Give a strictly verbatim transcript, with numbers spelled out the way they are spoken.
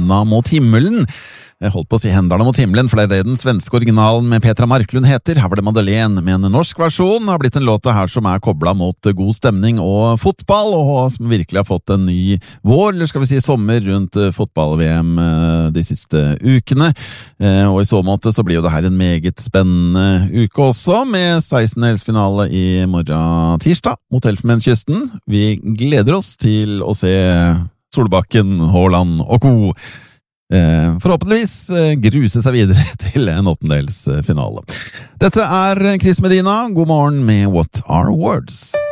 Henda mot himmelen. Jeg holdt på å si Hendene mot himmelen, for det er det den svenske originalen med Petra Marklund heter. Her var det Madeleine med en norsk versjon. Det har blitt en låt her som er koblet mot god stemning og fotball, og som virkelig har fått en ny vår, eller skal vi si sommer, rundt fotball-V M de siste ukene. Og i så måte så blir jo det her en meget spennende uke også, med sekstendedelsfinale i morgen tirsdag mot Elfenbenskysten. Vi gleder oss til å se Solbakken, Haaland og co. Eh, forhåpentligvis eh, gruse seg videre til en åttendedelsfinale. Dette er Chris Medina. God morgen med What Are Words?